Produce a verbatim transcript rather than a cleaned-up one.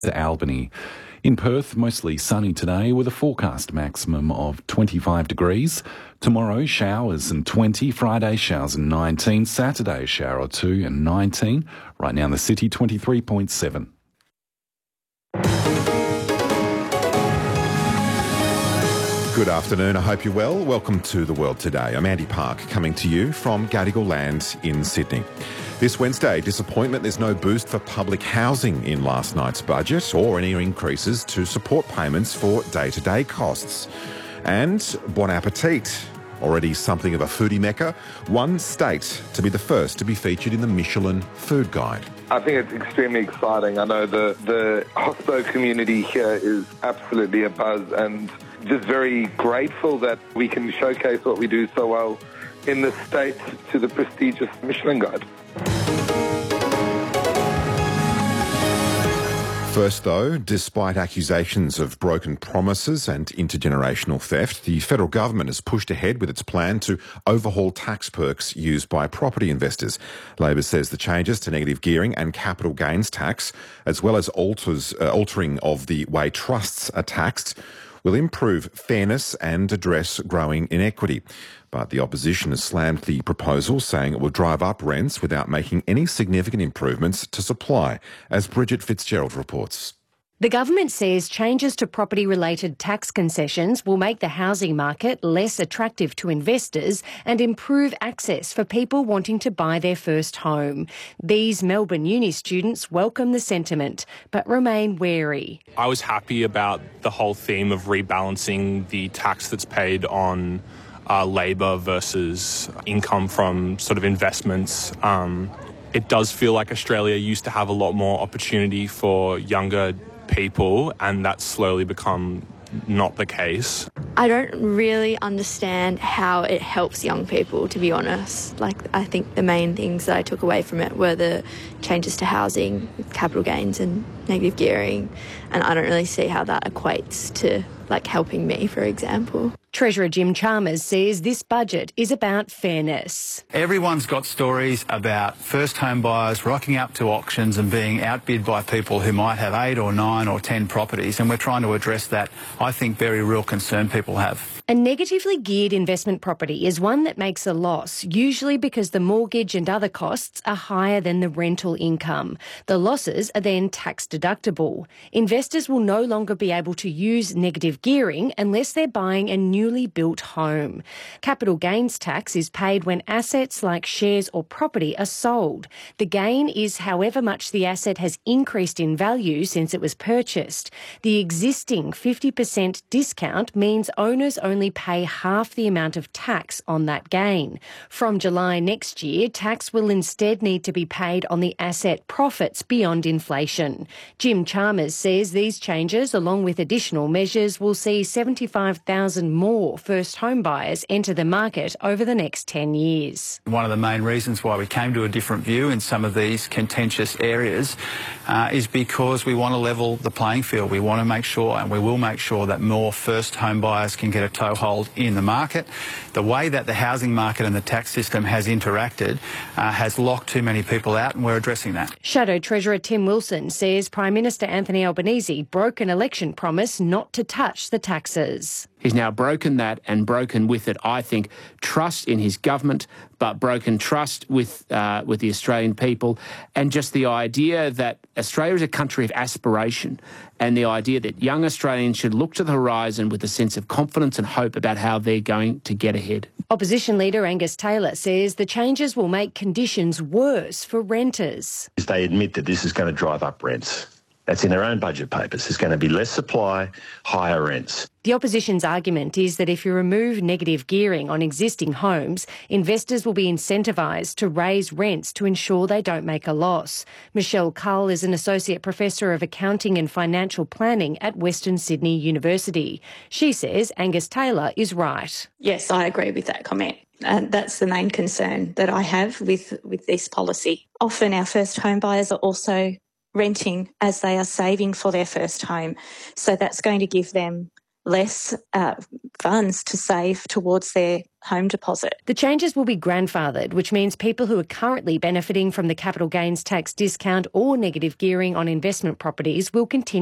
Albany. In Perth, mostly sunny today with a forecast maximum of twenty-five degrees. Tomorrow, showers and twenty. Friday, showers and nineteen. Saturday, a shower or two and nineteen. Right now in the city, twenty-three point seven. Good afternoon, I hope you're well. Welcome to The World Today. I'm Andy Park, coming to you from Gadigal Land in Sydney. This Wednesday, disappointment there's no boost for public housing in last night's budget or any increases to support payments for day-to-day costs. And bon appetit, already something of a foodie mecca, one state to be the first to be featured in the Michelin Food Guide. I think it's extremely exciting. I know the, the hospo community here is absolutely abuzz, and just very grateful that we can showcase what we do so well in the state to the prestigious Michelin Guide. First, though, despite accusations of broken promises and intergenerational theft, the federal government has pushed ahead with its plan to overhaul tax perks used by property investors. Labor says the changes to negative gearing and capital gains tax, as well as alters, uh, altering of the way trusts are taxed, will improve fairness and address growing inequity. But the opposition has slammed the proposal, saying it will drive up rents without making any significant improvements to supply, as Bridget Fitzgerald reports. The government says changes to property-related tax concessions will make the housing market less attractive to investors and improve access for people wanting to buy their first home. These Melbourne uni students welcome the sentiment, but remain wary. I was happy about the whole theme of rebalancing the tax that's paid on uh, labour versus income from sort of investments. Um, it does feel like Australia used to have a lot more opportunity for younger people, and that's slowly become not the case. I don't really understand how it helps young people, to be honest. Like, I think the main things that I took away from it were the changes to housing, capital gains and negative gearing, and I don't really see how that equates to, like, helping me, for example. Treasurer Jim Chalmers says this budget is about fairness. Everyone's got stories about first home buyers rocking up to auctions and being outbid by people who might have eight or nine or ten properties, and we're trying to address that, I think, very real concern people have. A negatively geared investment property is one that makes a loss, usually because the mortgage and other costs are higher than the rental income. The losses are then tax deductible. Investors will no longer be able to use negative gearing unless they're buying a newly built home. Capital gains tax is paid when assets like shares or property are sold. The gain is however much the asset has increased in value since it was purchased. The existing fifty percent discount means owners only pay half the amount of tax on that gain. From July next year, tax will instead need to be paid on the asset profits beyond inflation. Jim Chalmers says these changes, along with additional measures, will see seventy-five thousand more first home buyers enter the market over the next ten years. One of the main reasons why we came to a different view in some of these contentious areas uh, is because we want to level the playing field. We want to make sure, and we will make sure, that more first home buyers can get a toehold in the market. The way that the housing market and the tax system has interacted uh, has locked too many people out, and we're addressing that. Shadow Treasurer Tim Wilson says Prime Minister Anthony Albanese broke an election promise not to touch the taxes. He's now broken that, and broken with it, I think, trust in his government, but broken trust with uh, with the Australian people, and just the idea that Australia is a country of aspiration, and the idea that young Australians should look to the horizon with a sense of confidence and hope about how they're going to get ahead. Opposition leader Angus Taylor says the changes will make conditions worse for renters. They admit that this is going to drive up rents. That's in their own budget papers. There's going to be less supply, higher rents. The opposition's argument is that if you remove negative gearing on existing homes, investors will be incentivised to raise rents to ensure they don't make a loss. Michelle Cull is an Associate Professor of Accounting and Financial Planning at Western Sydney University. She says Angus Taylor is right. Yes, I agree with that comment. And that's the main concern that I have with, with this policy. Often our first home buyers are also renting as they are saving for their first home. So that's going to give them less uh, funds to save towards their home deposit. The changes will be grandfathered, which means people who are currently benefiting from the capital gains tax discount or negative gearing on investment properties will continue